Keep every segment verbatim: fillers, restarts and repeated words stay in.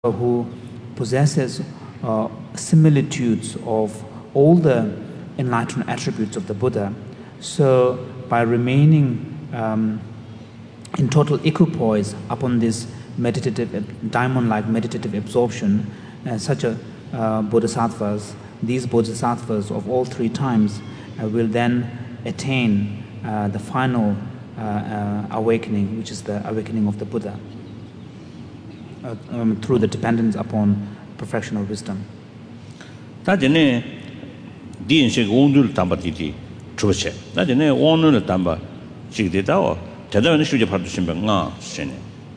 who possesses uh, similitudes of all the enlightened attributes of the Buddha. So by remaining um, in total equipoise upon this meditative, diamond-like meditative absorption, uh, such a uh, bodhisattvas, these bodhisattvas of all three times uh, will then attain uh, the final uh, uh, awakening, which is the awakening of the Buddha. Uh, um, through the dependence upon perfection of wisdom. Tajane din se gondul tamba titi chuche. Tajane onul tamba chigde dao tada ne shuje pardu shimbe nga sene.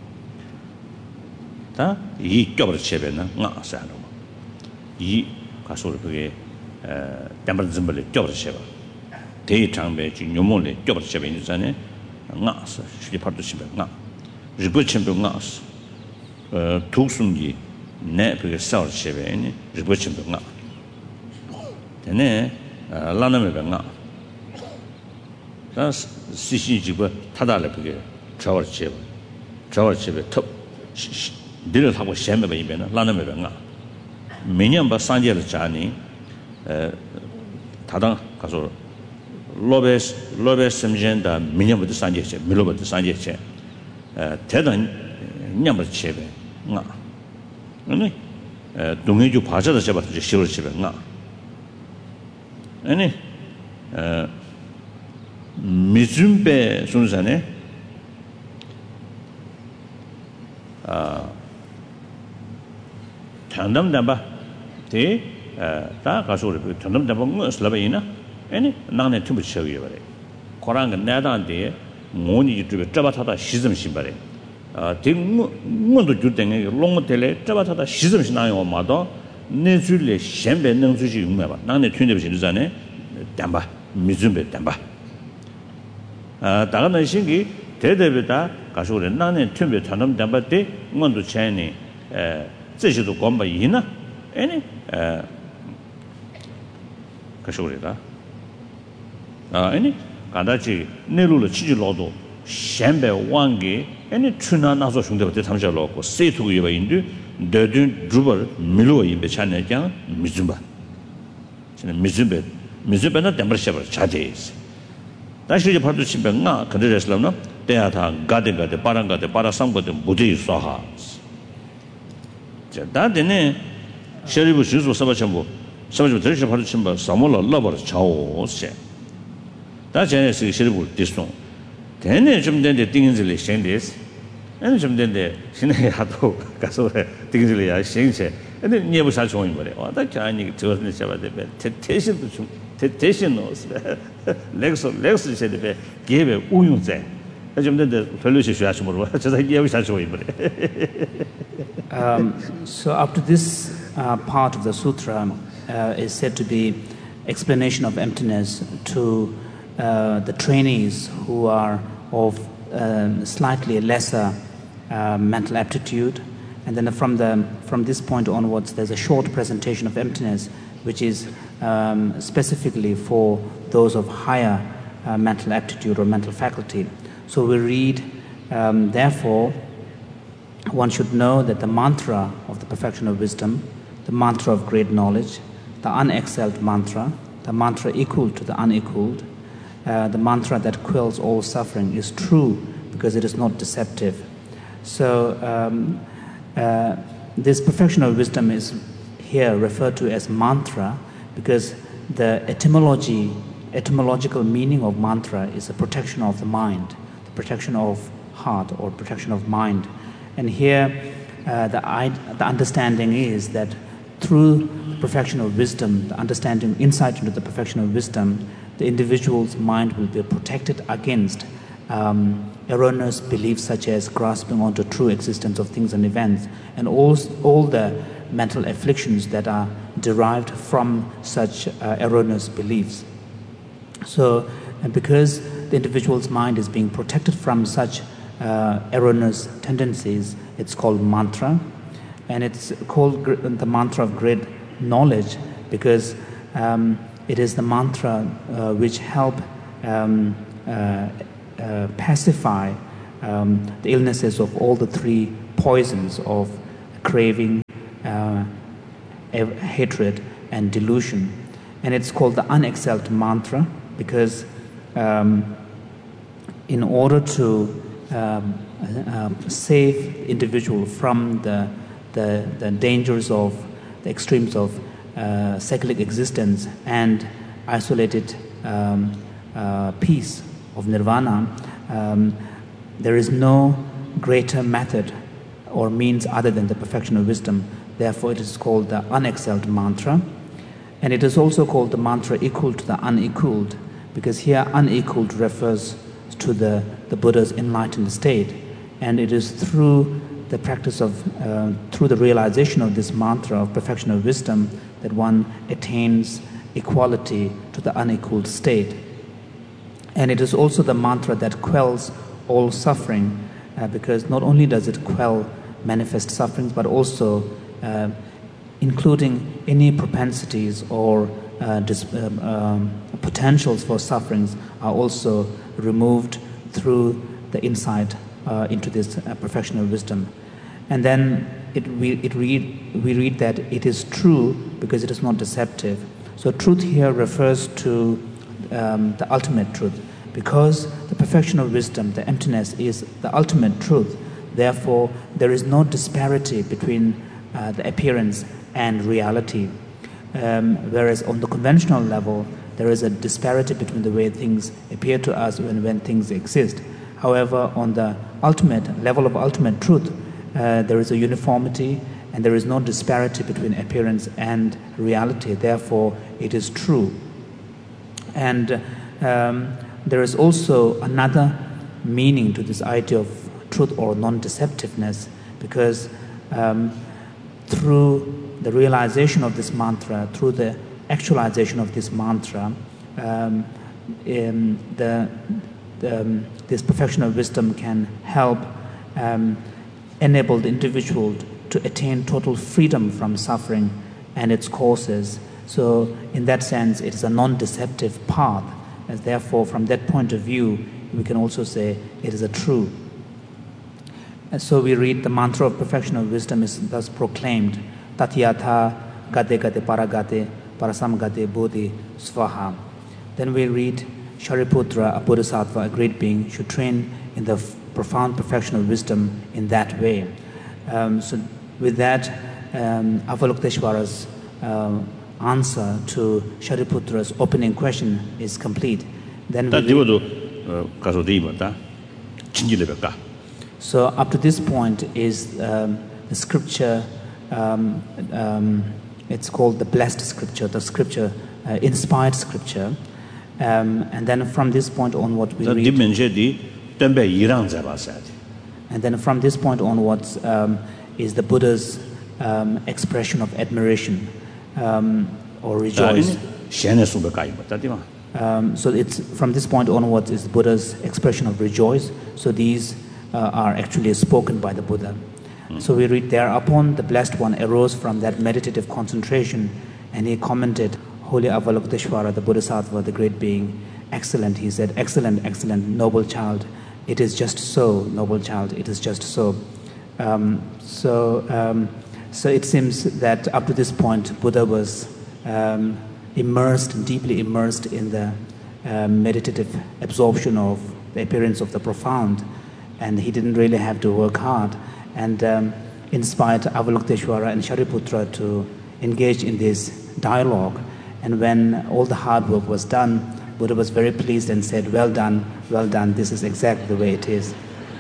Ta yi kyobar chebe na nga sa no. Yi kasul pege eh tamba zimbale kyobar chebe. Te changbe ji nyomole kyobar chebe ni zane nga sa shuje pardu shimbe nga. Rigo chimbe nga sa. tuksungi ne pege saur chebe ni ribo chimbe nga tene lana me nga ta sisi jiba tada le pege chawar chebe chawar chebe top dil thago sheme ba yime na lana me nga menyam ba sanje le chani tadang kaso lobes lobes semjenda menyam ba sanje che milo ba sanje che tedan nyambar chebe nga 아니 동해주 바자다 잡아서 시월 집에 nga 아니 어 미준배 순산에 아 tan담담바 대다 가서 우리 tan담담바 슬라베이나 아니 나네 tum부 쳐요 그래 고랑가 내다한테 모니 유튜브에 잡아타다 시즘 신발에 아 등문도 줄때에 롱모텔에 잡아타다 시즘시 나요 마도 내줄래 셴베 능수지 용매봐 나네 튠데비 진짜네 담바 미준베 담바 아 다가는 신기 대대비다 가서 우리 나네 튠베 전담 담바때 문도 채니 에这些도 관바 이나 아니 에 가서 우리다 아 아니 간다지 내루를 치질로도 셴베 왕게 아니 추나 나서 중대부터 잠시라고 세투고 예바인데 더든 주벌 밀로 임베 차내장 미준바 저는 미준베 미준베나 템버셔버 차데스 다시 이제 파도 심병나 그들에서는 대하다 가데가데 바랑가데 바라상거데 무지 소하 자 다데네 셔리부 주소 서바첨부 서바첨부 들으셔 파도 심바 사몰라 러버 차오세 다제네스 셔리부 디송 대내 좀 된데 띵인들이 생데스 아니 좀 된데 신의 하도 가서 띵인들이야 생세 근데 니에 살 좋은 거래 와다 자니 저는 잡아대 대신도 좀 대신 넣었어 렉스 렉스 세대 개베 우용제 좀 된데 별로시 쉬하시 모르고 저다 니에 살 좋은 거래 um so up to this uh, part of the sutra uh, is said to be explanation of emptiness to uh, the trainees who are of um, slightly lesser uh, mental aptitude, and then from the from this point onwards there's a short presentation of emptiness which is um, specifically for those of higher uh, mental aptitude or mental faculty. So we read um, therefore one should know that the mantra of the perfection of wisdom, the mantra of great knowledge, the unexcelled mantra, the mantra equal to the unequaled, Uh, the mantra that quells all suffering is true because it is not deceptive. So um, uh, this perfection of wisdom is here referred to as mantra because the etymology, etymological meaning of mantra is the protection of the mind, the protection of heart or protection of mind. And here uh, the, the understanding is that through the perfection of wisdom, the understanding, insight into the perfection of wisdom, the individual's mind will be protected against um, erroneous beliefs such as grasping onto true existence of things and events and all, all the mental afflictions that are derived from such uh, erroneous beliefs. So and because the individual's mind is being protected from such uh, erroneous tendencies, it's called mantra, and it's called the mantra of great knowledge because um, it is the mantra uh, which help um, uh, uh, pacify um, the illnesses of all the three poisons of craving, uh, hatred, and delusion. And it's called the unexcelled mantra because um, in order to um, uh, save the individual from the, the, the dangers of the extremes of uh, cyclic existence and isolated um, uh, peace of nirvana, um, there is no greater method or means other than the perfection of wisdom. Therefore, it is called the unexcelled mantra. And it is also called the mantra equal to the unequaled, because here unequaled refers to the, the Buddha's enlightened state. And it is through the practice of, uh, through the realization of this mantra of perfection of wisdom that one attains equality to the unequaled state. And it is also the mantra that quells all suffering, uh, because not only does it quell manifest sufferings, but also uh, including any propensities or uh, dis- um, um, potentials for sufferings are also removed through the insight uh, into this uh, perfection of wisdom. And then it, we, it read, we read that it is true because it is not deceptive. So truth here refers to um, the ultimate truth. Because the perfection of wisdom, the emptiness, is the ultimate truth. Therefore, there is no disparity between uh, the appearance and reality. Um, whereas on the conventional level, there is a disparity between the way things appear to us and when things exist. However, on the ultimate level of ultimate truth, uh, there is a uniformity and there is no disparity between appearance and reality. Therefore, it is true. And um, there is also another meaning to this idea of truth or non-deceptiveness, because um, through the realization of this mantra, through the actualization of this mantra, um, in the, the, um, this perfection of wisdom can help um, enable the individual to attain total freedom from suffering and its causes. So in that sense, it is a non-deceptive path. And therefore, from that point of view, we can also say it is a true. And so we read the mantra of perfection of wisdom is thus proclaimed, Tatyatha gate gate paragate parasam gate bodhi svaha. Then we read, Shariputra, a bodhisattva, a great being, should train in the f- profound perfection of wisdom in that way. Um, so with that, um, Avalokiteshvara's uh, answer to Shariputra's opening question is complete. Then we so up to this point is um, the scripture, um, um, it's called the blessed scripture, the scripture, uh, inspired scripture. Um, and then from this point onward we read, and then from this point onwards um, is the Buddha's um, expression of admiration. Um, or rejoice. Um, so it's from this point onwards is Buddha's expression of rejoice. So these uh, are actually spoken by the Buddha. Mm. So we read, thereupon the Blessed One arose from that meditative concentration and he commented, Holy Avalokiteshvara, the Bodhisattva, the great being, excellent, he said, excellent, excellent, noble child. It is just so, noble child, it is just so. Um, so... Um, So it seems that up to this point, Buddha was um, immersed, deeply immersed in the uh, meditative absorption of the appearance of the profound, and he didn't really have to work hard. And um, inspired Avalokiteshvara and Shariputra to engage in this dialogue. And when all the hard work was done, Buddha was very pleased and said, well done, well done, this is exactly the way it is.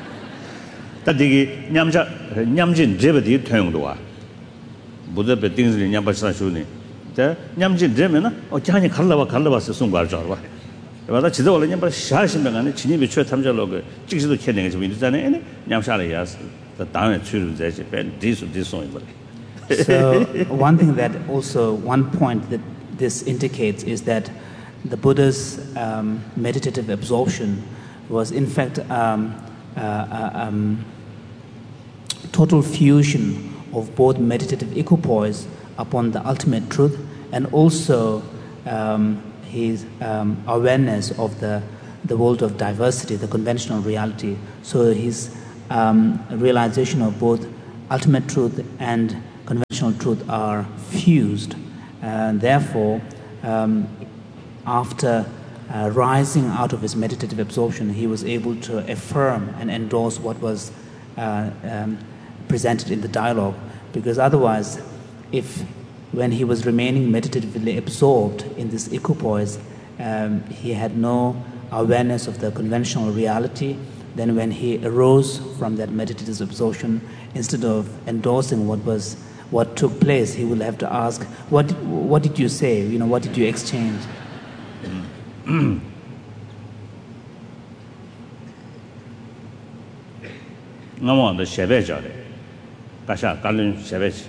Buddha be things in Yambasa Shuni. The Yamjin Demena, or Jani Kalava Kalava Sungar Jarva. But that's all in Yamba Shashim and Chinibi Tamjaloga, Chixido Kenning is with any Yamshalias, the down to this this song. So, one thing that also, one point that this indicates is that the Buddha's um, meditative absorption was, in fact, um, uh, uh, um, total fusion of both meditative equipoise upon the ultimate truth and also um, his um, awareness of the, the world of diversity, the conventional reality. So his um, realization of both ultimate truth and conventional truth are fused. And therefore, um, after uh, rising out of his meditative absorption, he was able to affirm and endorse what was uh, um, presented in the dialogue. Because otherwise, if when he was remaining meditatively absorbed in this equipoise, um, he had no awareness of the conventional reality, then when he arose from that meditative absorption, instead of endorsing what was what took place, he will have to ask, what what did you say? You know, what did you exchange? Ngamo the shebejare. Kasha kalun shebej.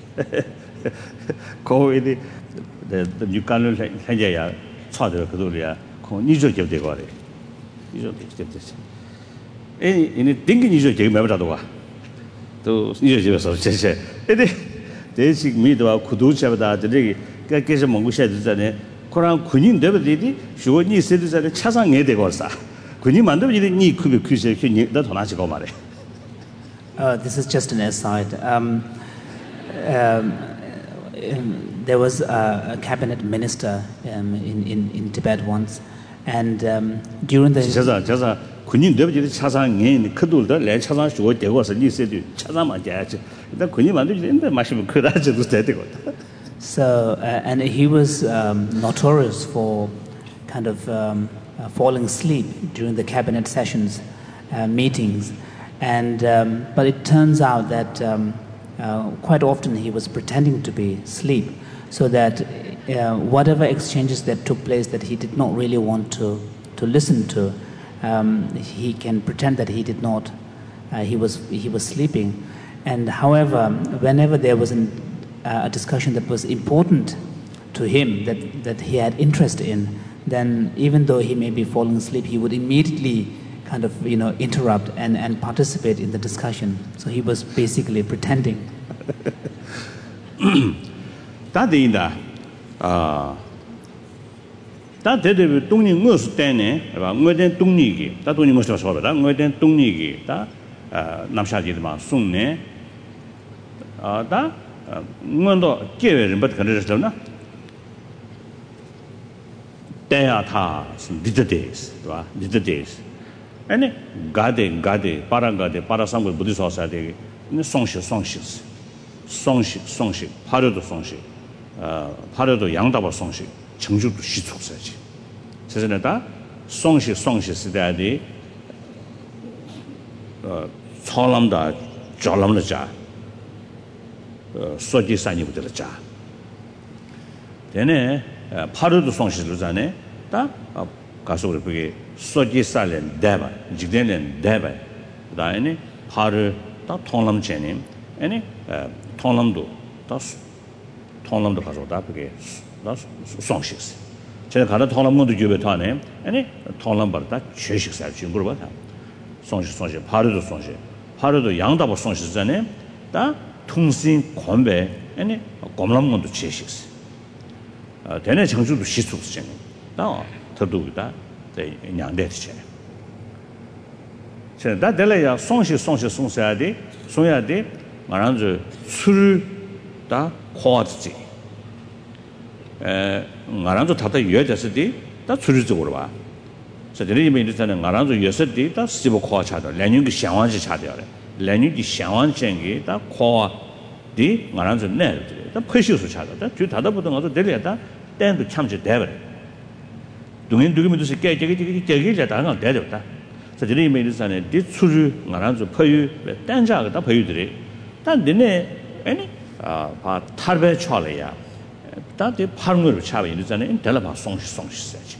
Ko the the new kalun hajaya chade kodolia ko nijo jebde gore. Nijo jebde. Eh ini dingi nijo jebde mabada dowa. To nijo jeb서 제제. 근데 대식 미도와 구두자보다 저기 깨깨서 먹고 싶잖아요. 그런 군인 되버디디 쇼니 세드자를 차상해 되고 왔어. 군인 만들어지니 니 그게 그새 나 돈아지고 말해. Uh, this is just an aside. Um, um, um, there was a, a cabinet minister um, in, in, in Tibet once, and um, during the... 저자 저자 군인 되버디디 차상해 그들도 내 차상 쇼 되고 와서 니 세드 차상만 돼야지. 일단 군인 만들어지는데 마시면 그다지도 되고. So, uh, and he was um, notorious for kind of um, uh, falling asleep during the cabinet sessions, uh, meetings. And, um, but it turns out that um, uh, quite often he was pretending to be asleep, so that uh, whatever exchanges that took place that he did not really want to, to listen to, um, he can pretend that he did not, uh, he was, he was sleeping. And however, whenever there was an Uh, a discussion that was important to him, that, that he had interest in, then even though he may be falling asleep, he would immediately kind of, you know, interrupt and, and participate in the discussion. So he was basically pretending. That is the uh, that the Tony Mus Dane, about Modern Tony, that only must have solved that Modern Tony, that Namshaji Man Sunne, uh, that. Ngondo kewe but kanrestona Dayata did days, did days. And Gade, Gade, Paragade, Parasango Buddhist Society, Songshi, Songshis, Songshi, Songshi, Parado Songshi, Parado Yangdaba Songshi, Chengju to Shizu Saji. Says that Songshi, Songshis daddy Solamda, Jolamda. 소지 산이부터 자. 되네. 파르도 송시르자네. 다 가서 그게 소지 살렌 대바. 직전엔 대바. 그다음에 파르 다 통람제님. 아니 통람도 다 통람도 가서 다 그게 다 송시스. 제가 가다 통람도 주베 타네. 아니 통람바다 최식살 좀 물어봐. 송시 송시 파르도 송시. 파르도 양다버 송시잖아요. 다 통신 권배 아니 검람문도 제시스 어 대내 정주도 시수스잖아 다 더도다 대 양대지 제가 달래야 송시 송시 송사야데 송야데 말한저 술다 코아지 에 말한저 다다 여자스디 다 술적으로 봐 저들이 이면에서는 말한저 여섯디 다 십오 코아 차다 레닌기 상황지 차대요 레니디 상황쟁이 다 코아 디 말한서 내 다 표시수 차다 주 다다보다 가서 내려다 땡도 참지 대버 동인 두기면도 깨게 깨게 깨게 다가 대졌다 저들이 이면에서는 디 수주 말한서 표유 땡자가 다 표유들이 단 내내 아니 아바 탈배 쳐려야 다디 파는 거로 차베 이러잖아요 달라봐 송시 송시지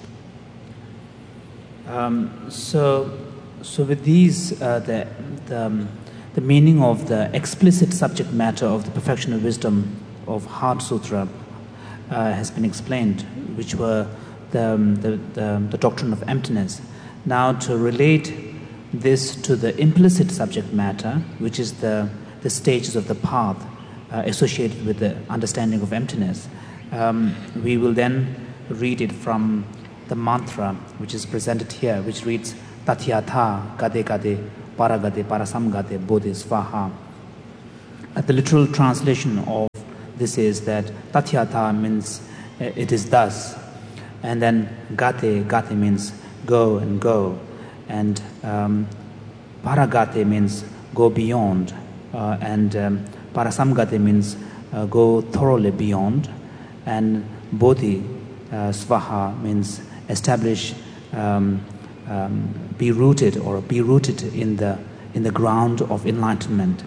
um so so with these uh, the the um, the meaning of the explicit subject matter of the Perfection of Wisdom of Heart Sutra uh, has been explained, which were the, um, the, the, the doctrine of emptiness. Now to relate this to the implicit subject matter, which is the, the stages of the path uh, associated with the understanding of emptiness, um, we will then read it from the mantra which is presented here, which reads Tatyatha Gade Gade Paragade Parasamgade Bodhi Svaha. Uh, the literal translation of this is that tatyata means uh, it is thus, and then gate, gate means go and go, and um, paragate means go beyond, uh, and um, parasamgate means uh, go thoroughly beyond, and bodhi uh, svaha means establish, um, um, be rooted or be rooted in the in the ground of enlightenment.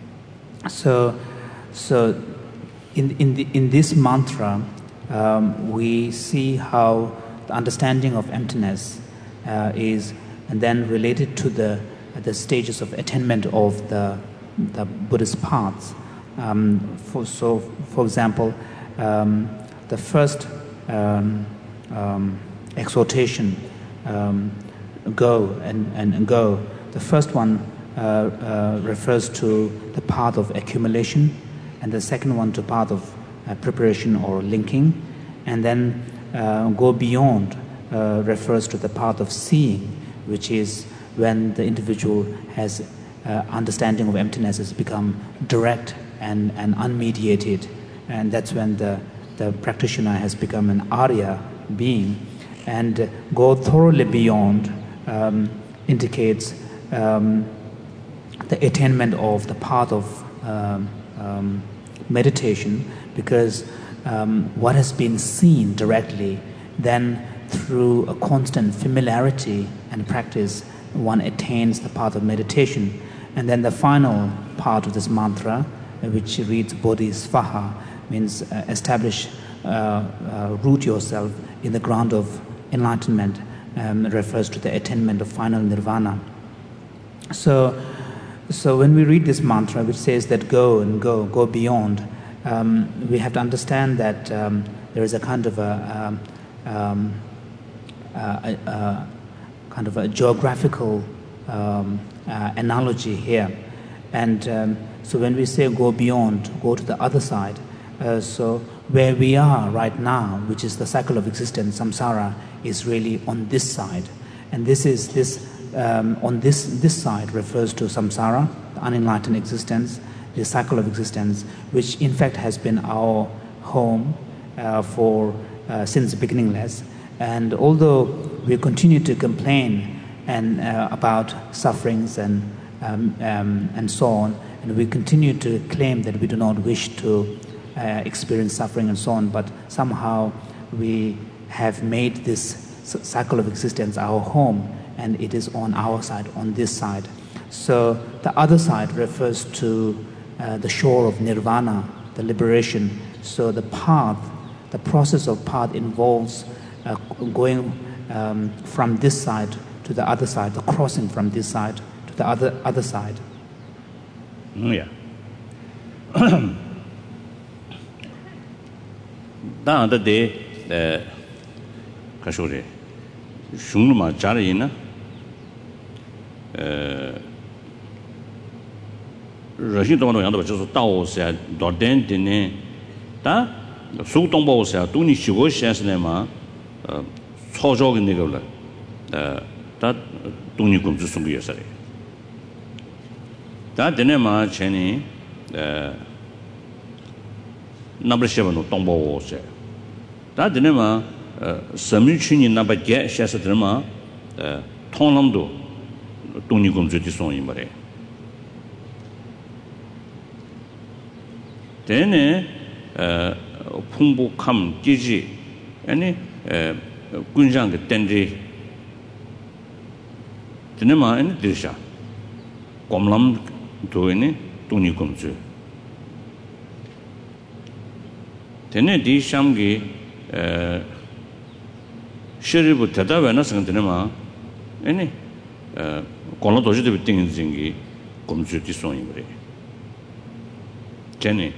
So, so in in the, in this mantra, um, we see how the understanding of emptiness uh, is, and then related to the the stages of attainment of the the Buddhist paths. Um, for, so, for example, um, the first um, um, exhortation, um, go and, and, and go. The first one uh, uh, refers to the path of accumulation, and the second one to path of uh, preparation or linking, and then uh, go beyond uh, refers to the path of seeing, which is when the individual has uh, understanding of emptiness has become direct and, and unmediated, and that's when the, the practitioner has become an Arya being. And uh, go thoroughly beyond um, indicates um, the attainment of the path of um, um, meditation, because um, what has been seen directly, then through a constant familiarity and practice, one attains the path of meditation. And then the final part of this mantra, which reads Bodhisvaha, means uh, establish, uh, uh, root yourself in the ground of enlightenment, um, refers to the attainment of final nirvana. So, so when we read this mantra, which says that go and go, go beyond, um, we have to understand that um, there is a kind of a, um, um, a, a, a kind of a geographical um, uh, analogy here. And um, so when we say go beyond, go to the other side, uh, so where we are right now, which is the cycle of existence, samsara, is really on this side. And this is this, um, on this, this side refers to samsara, the unenlightened existence, the cycle of existence, which in fact has been our home uh, for uh, since beginningless. And although we continue to complain and uh, about sufferings and um, um, and so on, and we continue to claim that we do not wish to uh, experience suffering and so on, but somehow we have made this cycle of existence our home, and it is on our side, on this side. So the other side refers to uh, the shore of nirvana, the liberation. So the path, the process of path involves Uh, going um, from this side to the other side, the crossing from this side to the other other side. Mm, yeah. Da da de eh kashore shunglu ma jari na eh rashi dong dong yang de jiu dao se do den de ne da su dong bao se du ni xi guo xian shi ne ma 어 초조하게 내가라 어다 동니 검수 숨기였어요. 다 되네마 전에 어 남르셔는 동보오세. 다 되네마 어 서민춘이 나바게 샤서들마 어 통남도 동니 검수 뒤송이 말에. 되네 어 풍복함 기지 아니 군장 그 땐지 드네마 엔 드샤 곰람 도에네 돈이 검주 데네 디샴기 에 셔리부 대다베나 상드네마 에네 에 콜로 도지데 비팅인징기 검주 디송이 그래 제네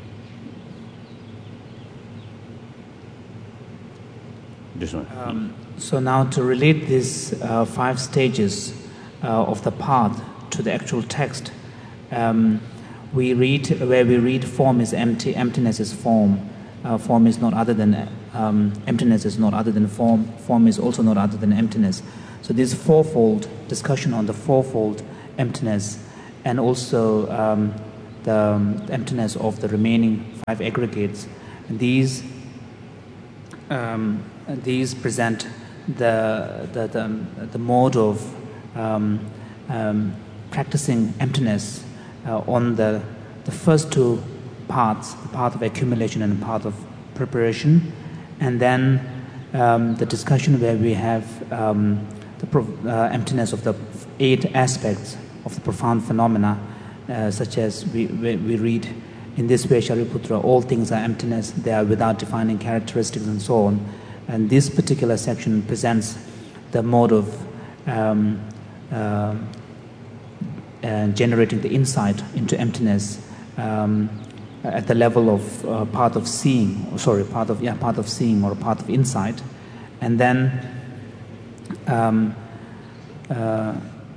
This one. Um, so now to relate these uh, five stages uh, of the path to the actual text, um, we read where we read form is empty, emptiness is form. Uh, form is not other than um, emptiness is not other than form. Form is also not other than emptiness. So this fourfold discussion on the fourfold emptiness, and also um, the um, emptiness of the remaining five aggregates. And these um, these present the the the, the mode of um, um, practicing emptiness uh, on the the first two parts, the path of accumulation and the path of preparation, and then um, the discussion where we have um, the uh, emptiness of the eight aspects of the profound phenomena, uh, such as we, we, we read in this way, Shariputra, all things are emptiness, they are without defining characteristics and so on. And this particular section presents the mode of um, uh, uh, generating the insight into emptiness um, at the level of uh, path of seeing, or sorry, path of yeah, path of seeing or path of insight, and then um, uh,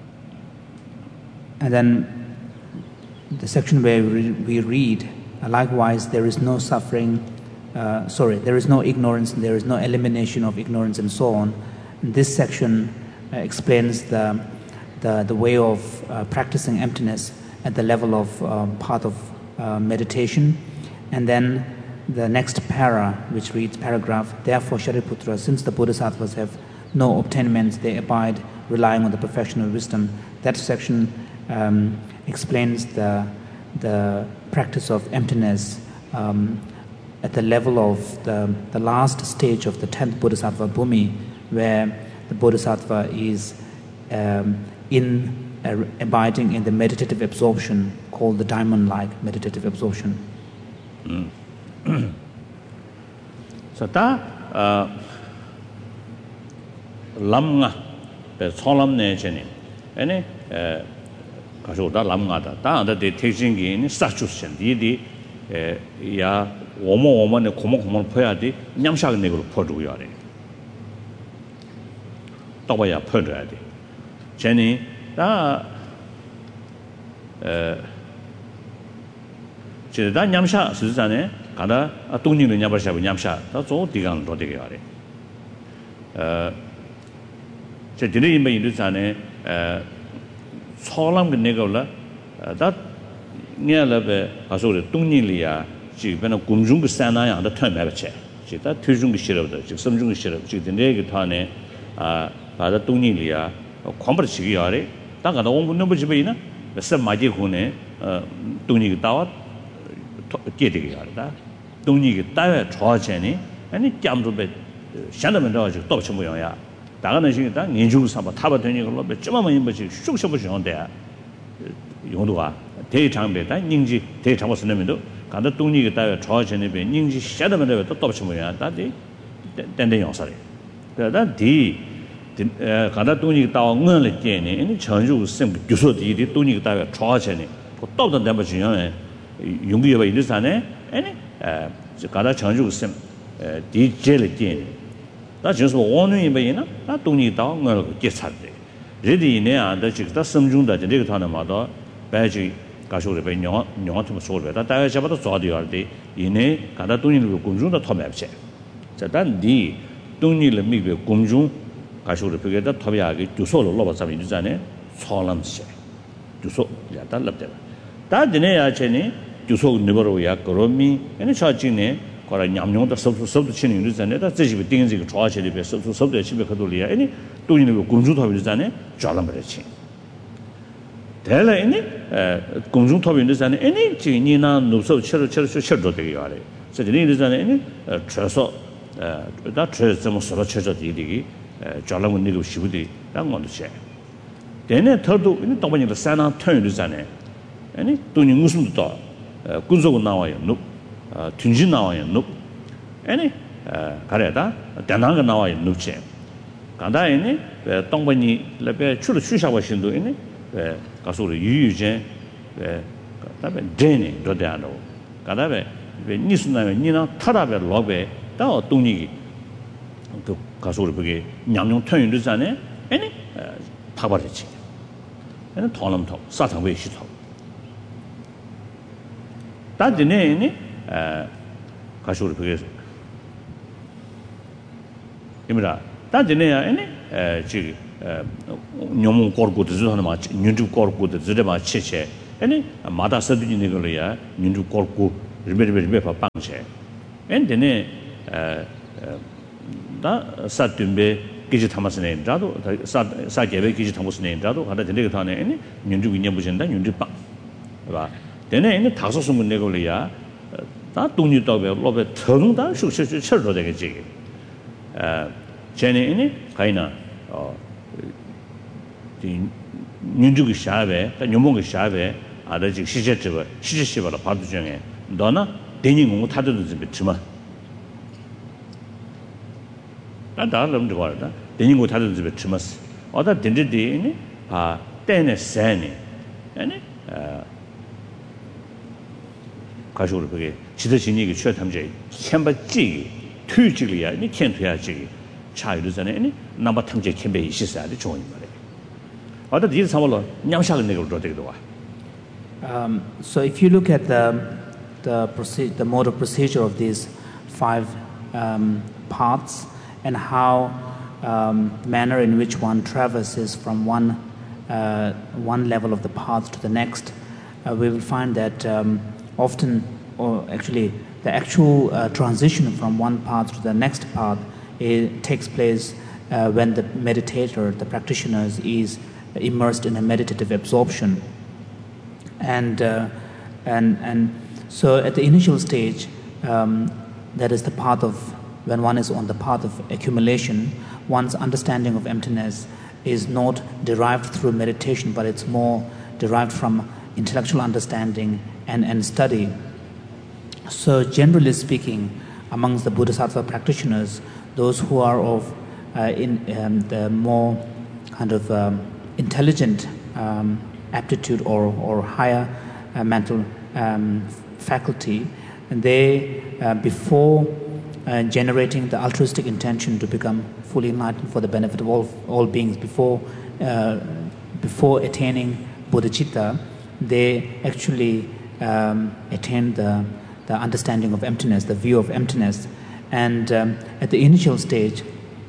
and then the section where we, we read, uh, likewise, there is no suffering. Uh, sorry, there is no ignorance, there is no elimination of ignorance, and so on. And this section uh, explains the the the way of uh, practicing emptiness at the level of um, path of Uh, meditation. And then the next para, which reads paragraph, therefore Shariputra, since the Bodhisattvas have no obtainments, they abide relying on the perfection of wisdom. That section um, explains the the practice of emptiness um, at the level of the, the last stage of the tenth Bodhisattva Bhumi, where the Bodhisattva is um, in Uh, abiding in the meditative absorption called the diamond-like meditative absorption. Mm. So ta uh, lamnga pe cholam ne cheni ene eh kasho da lamnga da ta da de teaching gi ni sachusen di di eh ya omo omo ne komo komo phoya di nyamsha ne ko pho du ya de to ba ya pho de cheni 다 에, 제가 냠샤 스즈자네 가다 동닝의 냠바샤 냠샤 다조 디강 로데게 하래. 어, 제 드네 임베 인도자네 에, 소람 그네가라 다 냐라베 가소레 동닝리야 지변의 군중 그 산나야 다 털매버체. 지다 퇴중 그 싫어도 지 섬중 그 싫어. 지 드네게 타네 아 바다 동닝리야 컴버 지기 하래. 다가 너무 넘버 집에이나 몇 마디 후네 어 동니가 따와 깨되게 하다 동니가 따에 좋아지니 아니 짬도베 샹다면 더 또 좀 모양이야 다가는 시기다 인중 삼아 타바 되는 걸로 몇점만 임버지 쑥쑥 보시는데 용도가 대장배다 닝지 대장고 쓰면도 간다 동니가 따에 좋아지는 배 닝지 샹다면 더또 좀 모양이야 다디 땡땡 용사래 그러다 디 가다 돈이 따와 응을 깨네 아니 전주 sem 교소들이 돈이 따와 좋아지네 또도 내가 중요해 용기가 있는사네 아니 에 가다 전주 sem 디젤 깨네 나就是오늘 이번에나 나 돈이 따와 응을 깨차대 레디네 안다 지금 섬중다这个团的嘛到白去 가쇼를 배 영어 영어 좀 소리다 다가 잡아도 좋아도 할때 이네 가다 돈이 공중도 터매지 자단디 돈이를 미베 공중 가쇼를 벽에다 터비하게 주소를 넣어봤으면 이잖아요. 소람시. 주소 야다 납대. 다 드네야 체니 주소 너버로야 그러미 아니 차진네 거라 냠용도 섭섭 섭도 치는 이잖아요. 다 제집에 띵지 그 좋아하시리 배 섭섭 섭도 집에 가돌이야. 아니 또 있는 거 공중 터비잖아요. 잘라 버렸지. 대래니 에 공중 터비잖아요. 아니 지금 니나 노섭 쳐서 쳐서 쳐도 되게 하래. 그래서 니들잖아요. 아니 쳐서 에다 쳐서 뭐 서로 쳐서 되게 잘라면 니도 쉬우디 당원도체 되네 더도 이 또번이도 산나 턴이잖아요 아니 돈이 무슨 또 군소고 나와요 눕 tun진 나와요 눕 아니 가래다 대나가 나와요 눕체 간다에니 동번이 레베 출을 추샤고 신도 있네 가소를 유유제 그다음에 데니 도대하노 가다베 니스나에 니나 타다베 로베 다 동니기 그 가소를 그게 냠용 턴이잖아요. 아니 파바르지. 아니 통람토 사탕회 시토. 다드네니 에 가소를 그게 이미라 다드네야 아니 에 지금 뇽몬 거르고도 저는 막 뉴주 거르고도 저래 막 치체 Any a mother said in Nigolia, Nindu Korku, Ribe for Panche. And then that Satumbe Gijitamas name, Jado, Sakebe Gijitamus name, Jado, had a Delegatan, any Nindu Winabuzenda, Nindu Pang. Then any Tasosum Negolia, that don't you talk about Robert Tung, that should share the G. Jenny, any Kaina, or the Nindu Shave, the Numunga Shave, other Shijiva, Shijiva, part of Jane, Donna, Dening Tadu Bituma. That Darlam the water, Dening Tadu Bitumas, or that did the ah, Dennis Sani, any Kashur, Chitachini, Chetamj, Chamba G, two Gilia, any can't hear G, child is any number Tamja can be, she said, join. Other deals, however, Nyamshal Negro. Um, so if you look at the the, proce- the mode of procedure of these five um, paths and how um, manner in which one traverses from one uh, one level of the path to the next, uh, we will find that um, often, or actually, the actual uh, transition from one path to the next path it takes place uh, when the meditator, the practitioner, is immersed in a meditative absorption. And uh, and and so at the initial stage, um, that is the path of when one is on the path of accumulation, one's understanding of emptiness is not derived through meditation, but it's more derived from intellectual understanding and, and study. So generally speaking, amongst the Bodhisattva practitioners, those who are of uh, in um, the more kind of um, intelligent um, aptitude or, or higher uh, mental um, faculty, and they, uh, before uh, generating the altruistic intention to become fully enlightened for the benefit of all, all beings, before, uh, before attaining bodhicitta, they actually um, attain the, the understanding of emptiness, the view of emptiness. And um, at the initial stage,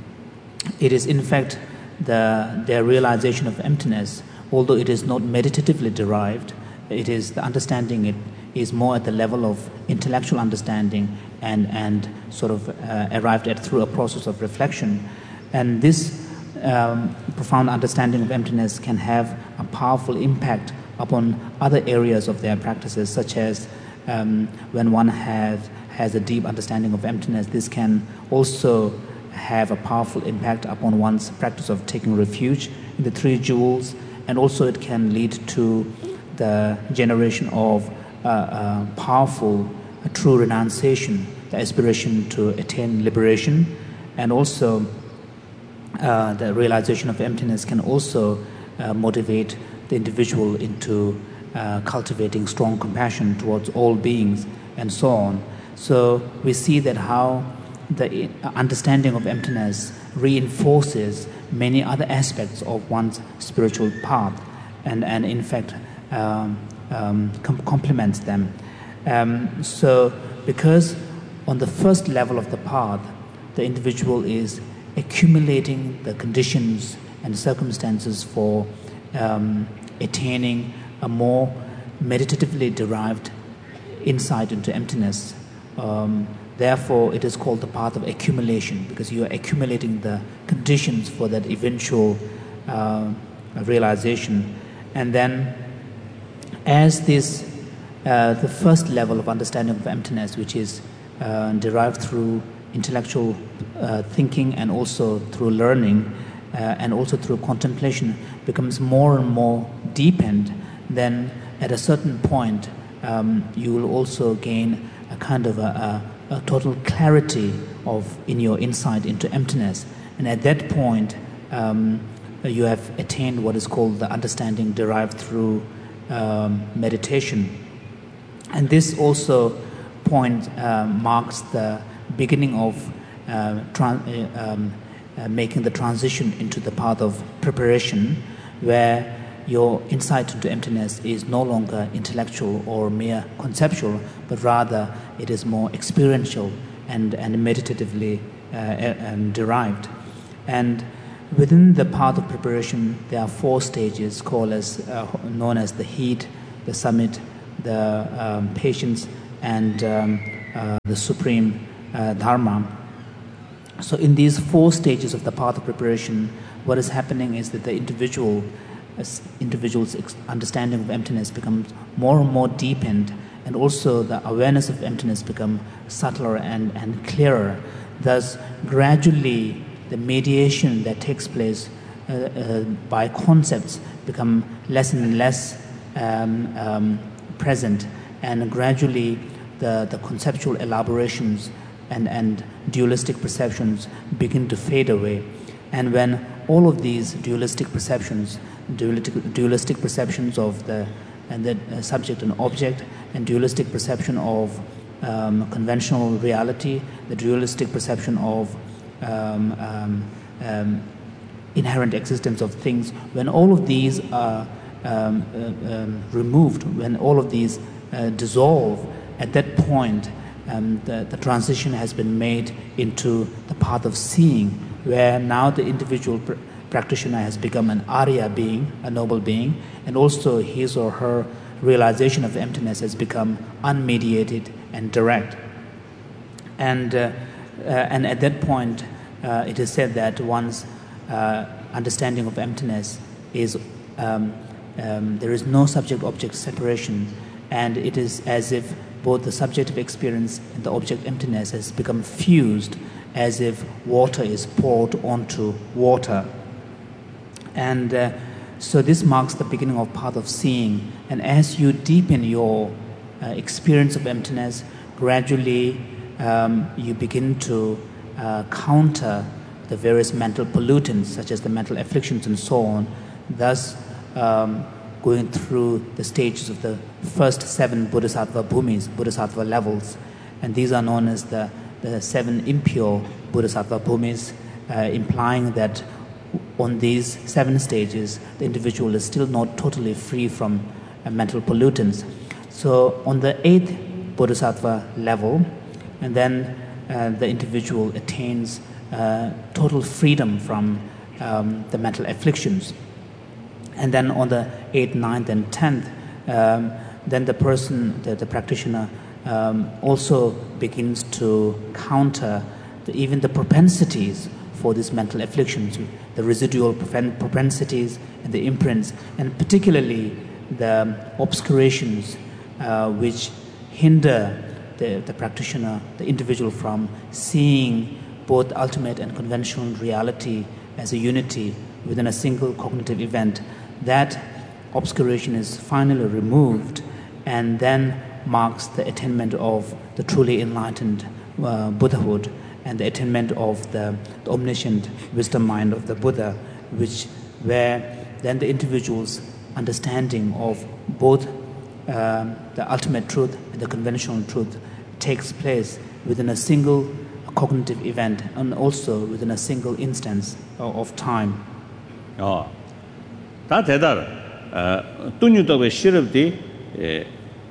it is in fact the, their realization of emptiness. Although it is not meditatively derived, it is the understanding it is more at the level of intellectual understanding and, and sort of uh, arrived at through a process of reflection. And this um, profound understanding of emptiness can have a powerful impact upon other areas of their practices, such as um, when one has, has a deep understanding of emptiness, this can also have a powerful impact upon one's practice of taking refuge in the three jewels. And also it can lead to the generation of uh, uh, powerful, uh, true renunciation, the aspiration to attain liberation. And also uh, the realization of emptiness can also uh, motivate the individual into uh, cultivating strong compassion towards all beings and so on. So we see that how the understanding of emptiness reinforces many other aspects of one's spiritual path, and, and in fact um, um, com- complements them. Um, so because on the first level of the path, the individual is accumulating the conditions and circumstances for um, attaining a more meditatively derived insight into emptiness. Um, Therefore, it is called the path of accumulation, because you are accumulating the conditions for that eventual uh, realization. And then, as this, uh, the first level of understanding of emptiness, which is uh, derived through intellectual uh, thinking and also through learning uh, and also through contemplation, becomes more and more deepened, then at a certain point, um, you will also gain a kind of a, a a total clarity of in your insight into emptiness, and at that point um, you have attained what is called the understanding derived through um, meditation. And this also point uh, marks the beginning of uh, tran- uh, um, uh, making the transition into the path of preparation, where your insight into emptiness is no longer intellectual or mere conceptual, but rather it is more experiential and, and meditatively uh, um, derived. And within the path of preparation, there are four stages called as, uh, known as the heat, the summit, the um, patience, and um, uh, the supreme uh, dharma. So in these four stages of the path of preparation, what is happening is that the individual, as individual's understanding of emptiness becomes more and more deepened, and also the awareness of emptiness becomes subtler and, and clearer. Thus, gradually, the mediation that takes place uh, uh, by concepts become less and less um, um, present, and gradually the, the conceptual elaborations and, and dualistic perceptions begin to fade away. And when all of these dualistic perceptions, dualistic, dualistic perceptions of the, and the uh, subject and object, and dualistic perception of um, conventional reality, the dualistic perception of um, um, um, inherent existence of things, when all of these are um, uh, um, removed, when all of these uh, dissolve, at that point um, the, the transition has been made into the path of seeing, where now the individual pr- practitioner has become an Arya being, a noble being, and also his or her realization of emptiness has become unmediated and direct. And, uh, uh, and at that point, uh, it is said that one's uh, understanding of emptiness is, um, um, there is no subject-object separation, and it is as if both the subjective experience and the object emptiness has become fused, as if water is poured onto water. And uh, so this marks the beginning of path of seeing. And as you deepen your uh, experience of emptiness, gradually um, you begin to uh, counter the various mental pollutants, such as the mental afflictions and so on, thus um, going through the stages of the first seven Bodhisattva bhumis, Bodhisattva levels. And these are known as the, the seven impure Bodhisattva bhumis, uh, implying that on these seven stages, the individual is still not totally free from uh, mental pollutants. So on the eighth Bodhisattva level, and then uh, the individual attains uh, total freedom from um, the mental afflictions. And then on the eighth, ninth, and tenth, um, then the person, the, the practitioner, um, also begins to counter the, even the propensities for these mental afflictions, the residual propensities and the imprints, and particularly the obscurations uh, which hinder the, the practitioner, the individual, from seeing both ultimate and conventional reality as a unity within a single cognitive event. That obscuration is finally removed, and then marks the attainment of the truly enlightened uh, Buddhahood, and the attainment of the, the omniscient wisdom mind of the Buddha, which where then the individual's understanding of both um, the ultimate truth and the conventional truth takes place within a single cognitive event, and also within a single instance of, of time. Oh. 다 대다라. 어, 돈유도의 시럽디 에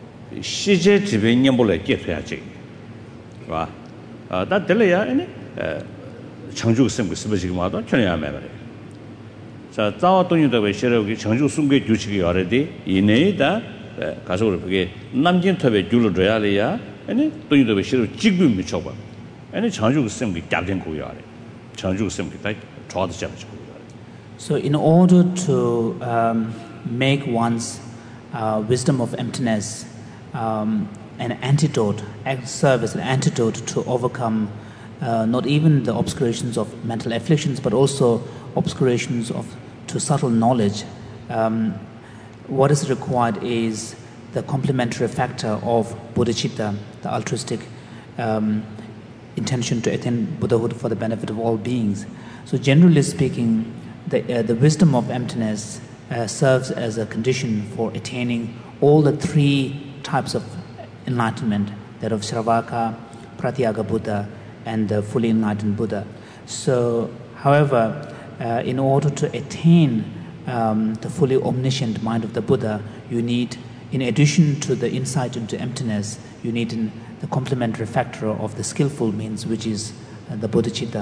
시제 지변이 몰래 깨서야지. 와. 아, 다 들려야 아니. 에 청주 승부 스버지기 마도 전혀 안 말해. 자, 자와 돈유도의 시럽이 청주 승부의 규칙이 알아디 이내다 가서 그게 남진 탑에 줄을 줘야리야. 아니 돈유도의 시럽 직분 미쳐 봐. 아니 청주 승부 captain 고요 알아. 청주 승부 다 좋아도 잡죠. So in order to um, make one's uh, wisdom of emptiness um, an antidote, serve as an antidote to overcome uh, not even the obscurations of mental afflictions, but also obscurations of to subtle knowledge, um, what is required is the complementary factor of bodhicitta, the altruistic um, intention to attain Buddhahood for the benefit of all beings. So generally speaking, The, uh, the wisdom of emptiness uh, serves as a condition for attaining all the three types of enlightenment, that of Shravaka, Pratyaga Buddha, and the fully enlightened Buddha. So, however, uh, in order to attain um, the fully omniscient mind of the Buddha, you need, in addition to the insight into emptiness, you need in the complementary factor of the skillful means, which is uh, the bodhicitta.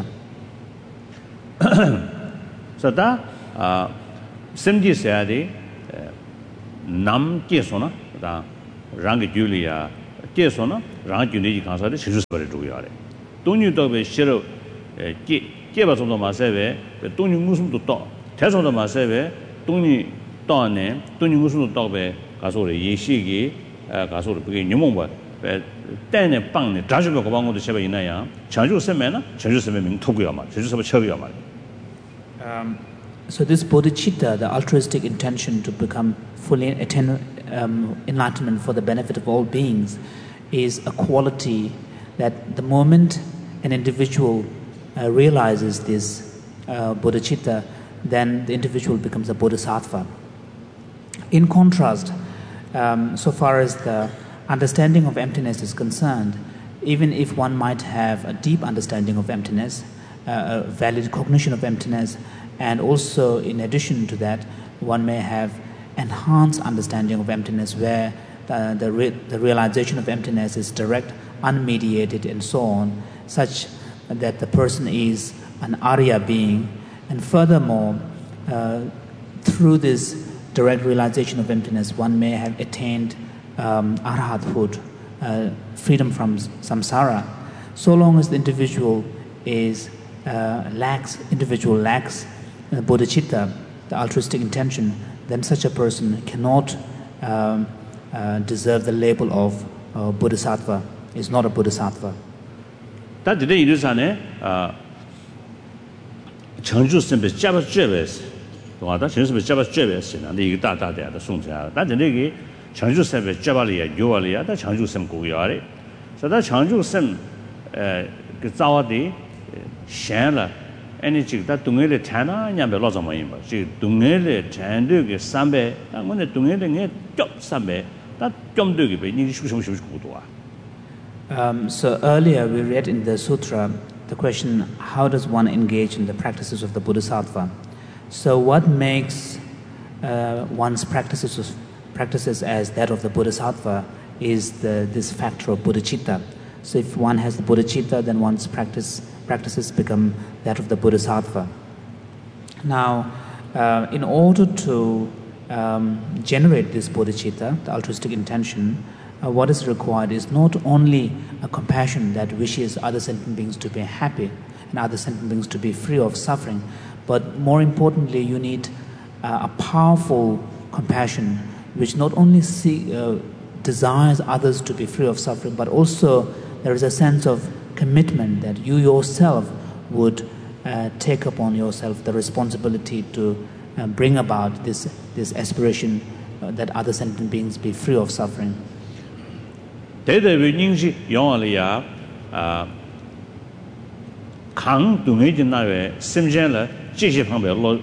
So that uh, simji sayadi nam kesona da rang julia kesona rang juni kansa de shisu bare do yare donyu do be shiro ke ke ba som do ma se be donyu musum do to te som do ma se be donyu to ne donyu musum do be ga so le yi shi gi ga so le be nyumong ba be dan ne bang ne da ju be ko bang do se be ina ya changju se me na changju se me ming to ya ma changju se be che ya ma. Um, so this bodhicitta, the altruistic intention to become fully attain um, enlightenment for the benefit of all beings, is a quality that the moment an individual uh, realizes this uh, bodhicitta, then the individual becomes a bodhisattva. In contrast, um, so far as the understanding of emptiness is concerned, even if one might have a deep understanding of emptiness, uh, a valid cognition of emptiness, and also in addition to that, one may have enhanced understanding of emptiness where the, the, re the realization of emptiness is direct, unmediated, and so on, such that the person is an Arya being. And furthermore, uh, through this direct realization of emptiness, one may have attained um, arhathood, uh, freedom from samsara. So long as the individual is uh, lacks, individual lacks uh, bodhicitta, the altruistic intention, then such a person cannot um, uh, deserve the label of uh, bodhisattva, is not a bodhisattva. That today it is an Changju Simple Java Jevis. What that is Java Jevis, and the data there, the Sunja. That the Negi Changju Simple Javalia, Yualia, that Changju Sim Guyari. So that Changju Sim Gazawadi, Shanla, energy that Dungele Tana, Yambe Lozamaimba. She Dungele Tandu, Sambe, and when the Dungele Job Sambe, that Jom Dugi, Nishu. Um, so earlier we read in the sutra the question, how does one engage in the practices of the bodhisattva? So what makes uh, one's practices practices as that of the bodhisattva is the, this factor of bodhicitta. So if one has the bodhicitta, then one's practice practices become that of the bodhisattva. Now, uh, in order to um, generate this bodhicitta, the altruistic intention, Uh, what is required is not only a compassion that wishes other sentient beings to be happy and other sentient beings to be free of suffering, but more importantly, you need uh, a powerful compassion which not only see, uh, desires others to be free of suffering, but also there is a sense of commitment that you yourself would uh, take upon yourself the responsibility to uh, bring about this, this aspiration uh, that other sentient beings be free of suffering. Tētā wē nīngshī yōngā lī yā kāng dūngē jī nā wē sīm lā jī pāng bē lō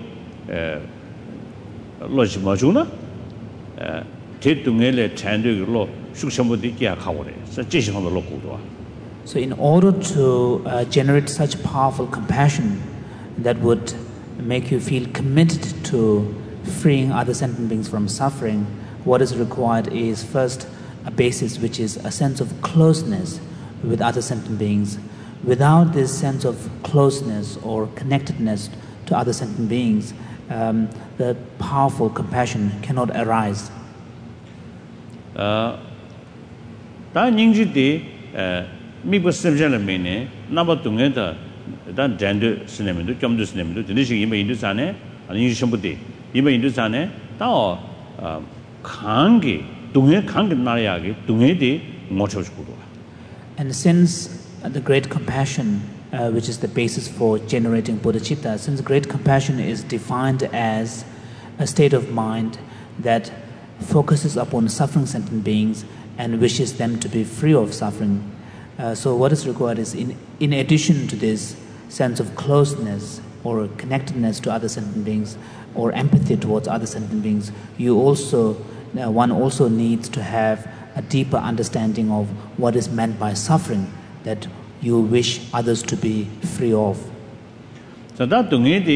lō jī mā chū na tē dūngē lē chān dū kī lō shūk shāmbū dī kī yā kā wā rē sā jī pāng bē lō kū duwa. So in order to uh, generate such powerful compassion that would make you feel committed to freeing other sentient beings from suffering, what is required is first a basis which is a sense of closeness with other sentient beings. Without this sense of closeness or connectedness to other sentient beings, um, the powerful compassion cannot arise. Uh, tā nīngshī tī mīkwa sīmshā lā mīne nāpa tūngē tā tā dāndu sīnā mīndu, kiamdu sīnā mīndu, tīndi shī yīmba yīndu sāne, yīngshī shāmbu tī, yīmba yīndu sāne, tā o kāngi And since uh, the great compassion, uh, which is the basis for generating bodhicitta, since great compassion is defined as a state of mind that focuses upon suffering sentient beings and wishes them to be free of suffering. Uh, so what is required is, in, in addition to this sense of closeness or connectedness to other sentient beings or empathy towards other sentient beings, you also Uh, one also needs to have a deeper understanding of what is meant by suffering that you wish others to be free of. So that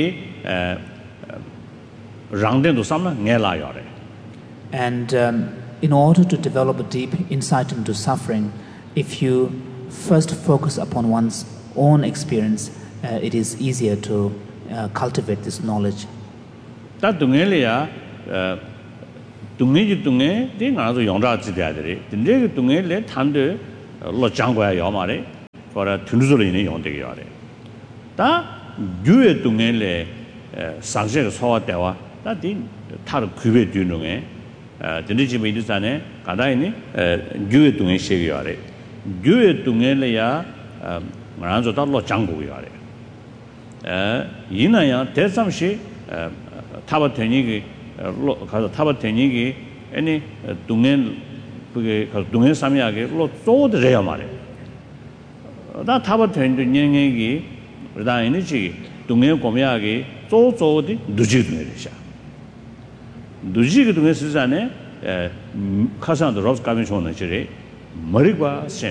And um, in order to develop a deep insight into suffering, if you first focus upon one's own experience, uh, it is easier to uh, cultivate this knowledge. That 동해지 동해 네 가서 영자지 돼야들이 근데 그 동해에 탄데 로 장고야 요 말에 거라 든소리네 용되게 요래 다 유의 동해에 상세가 소화 대화 다디 타르 구베 뒤능에 어 드리지메 이르산에 가다이니 유의 동해 시기 요래 유의 동해에야 말한서 달로 장고 요래 에 이나야 대삼시 타바테니기 로 가서 타바테니기 아니 동해 그게 그 동해 삼야게 로 쪼드래야 말이야. 나 타바테니 년행이 그다음에 지 동해 고미하게 쪼쪼디 누지도 내리샤. 누지도 동해 시간에 에 카산도 로스 가면 좋은 지리 머리가 센.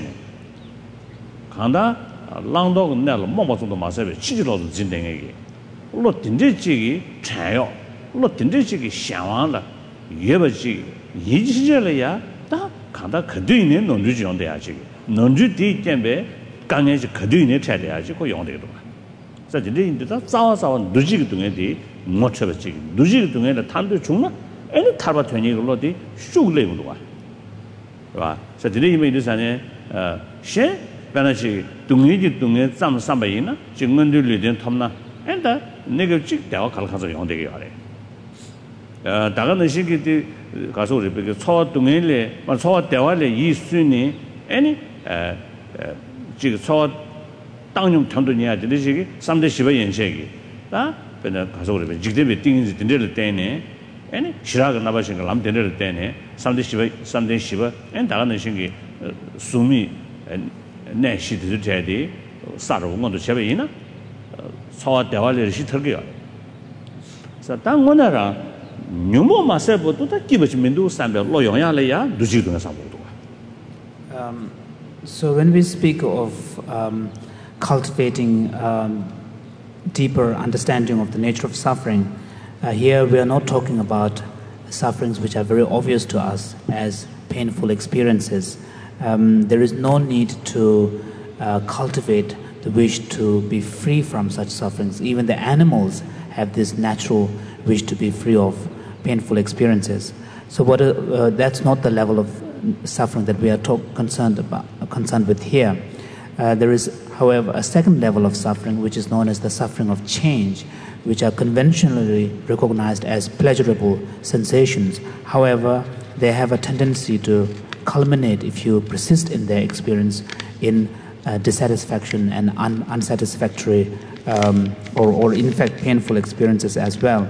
간다 랑도 내가 뭐뭐도 마세베 치지로도 진행하게. 로 딘데지기 차요. 로 딘데지기 샤완다. 예버지 이지절이야. 다 간다 그뒤에 논주지 용돼야지. 논주 뒤 때문에 강에서 그뒤에 차려야지 그 용되게 도. 그래서 이제 인도다 싸워서 누지기 동에디 못 쳐버지. 누지기 동에는 탄도 중나? 애는 탈바 되니 걸로디 쑥 내고 와. 봐. 그래서 이제 이미 이제산에 어 셰 변하지 동의지 동에 쌈 삼바이나 증언들이 된 탐나. 엔다 내가 직 대화 갈가서 용되게 하래. 어 다가는 시기디 가서 우리 그 초 동에래 초 대화래 이 순이 아니 에 지금 초 당용 전도니야 되지 삼대 십의 연세기 다 그냥 가서 우리 직대비 띵인지 된들 때네 아니 시라가 나바신 걸 남 된들 때네 삼대 십의 삼대 십의 엔 다가는 시기 수미 내시들 제디 사로 뭔도 제베이나 초 대화를 시털게요 그래서 당원하라 뉴모 마세보도 다 기버지면도 삼배 로용야래야 누지도나 사보도 Um, so when we speak of um, cultivating um, deeper understanding of the nature of suffering, uh, here we are not talking about sufferings which are very obvious to us as painful experiences. Um, there is no need to uh, cultivate the wish to be free from such sufferings. Even the animals have this natural wish to be free of painful experiences. So what, uh, uh, that's not the level of suffering that we are talk, concerned about, concerned with here. Uh, there is, however, a second level of suffering which is known as the suffering of change, which are conventionally recognized as pleasurable sensations. However, they have a tendency to culminate, if you persist in their experience, in uh, dissatisfaction and un- unsatisfactory um, or, or in fact painful experiences as well.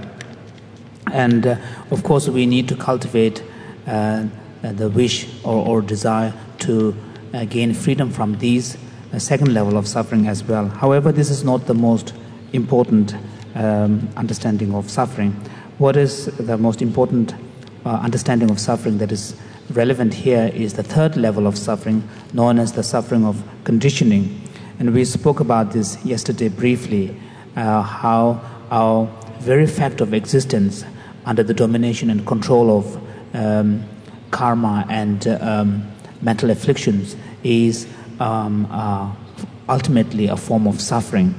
And uh, of course we need to cultivate uh, the wish or, or desire to uh, gain freedom from these uh, second level of suffering as well. However, this is not the most important um, understanding of suffering. What is the most important uh, understanding of suffering that is relevant here is the third level of suffering, known as the suffering of conditioning. And we spoke about this yesterday briefly, uh, how our very fact of existence under the domination and control of um, karma and uh, um, mental afflictions is um, uh, ultimately a form of suffering.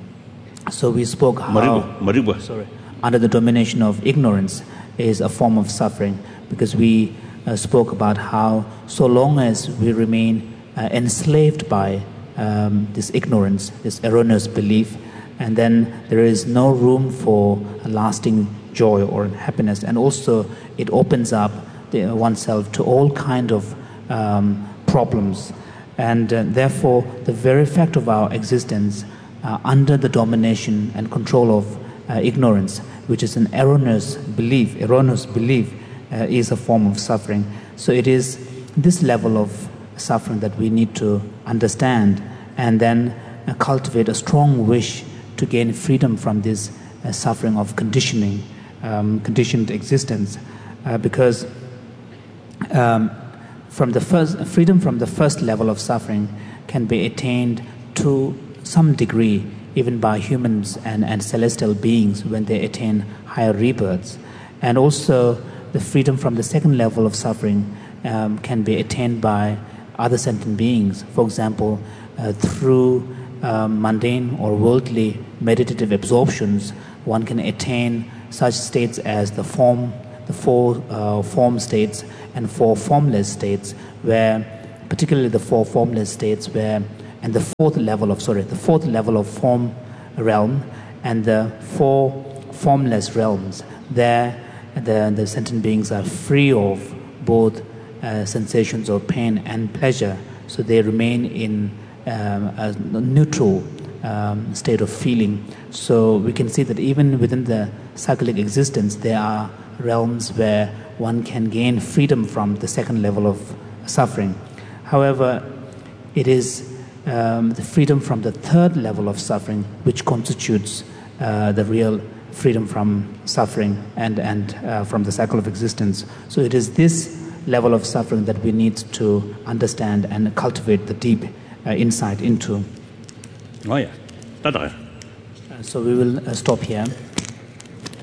So we spoke how Maribu, Maribu. Sorry, under the domination of ignorance is a form of suffering, because we uh, spoke about how so long as we remain uh, enslaved by um, this ignorance, this erroneous belief, and then there is no room for a lasting joy or happiness, and also it opens up the, oneself to all kind of um, problems, and uh, therefore the very fact of our existence uh, under the domination and control of uh, ignorance, which is an erroneous belief, erroneous belief uh, is a form of suffering. So it is this level of suffering that we need to understand, and then uh, cultivate a strong wish to gain freedom from this uh, suffering of conditioning, um, conditioned existence, uh, because um, from the first freedom from the first level of suffering can be attained to some degree even by humans and, and celestial beings when they attain higher rebirths, and also the freedom from the second level of suffering um, can be attained by other sentient beings, for example, uh, through Um, mundane or worldly meditative absorptions. One can attain such states as the form the four uh, form states and four formless states, where particularly the four formless states where and the fourth level of sorry the fourth level of form realm and the four formless realms, there the, the sentient beings are free of both uh, sensations of pain and pleasure, so they remain in um, a neutral um, state of feeling. So we can see that even within the cyclic existence there are realms where one can gain freedom from the second level of suffering. However, it is um, the freedom from the third level of suffering which constitutes uh, the real freedom from suffering and, and uh, from the cycle of existence. So it is this level of suffering that we need to understand and cultivate the deep uh, insight into. Oh yeah, that's all. Uh, so we will uh, stop here.